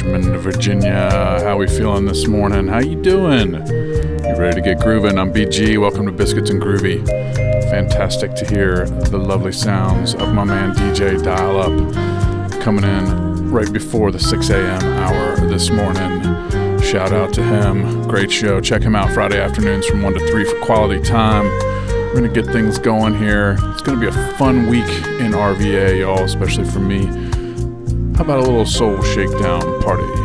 Richmond, Virginia. How we feeling this morning? How you doing? You ready to get grooving? I'm BG. Welcome to Biscuits and Groovy. Fantastic to hear the lovely sounds of my man DJ Dial Up coming in right before the 6 a.m. hour this morning. Shout out to him. Great show. Check him out Friday afternoons from 1 to 3 for quality time. We're going to get things going here. It's going to be a fun week in RVA, y'all, especially for me. How about a little soul shakedown party?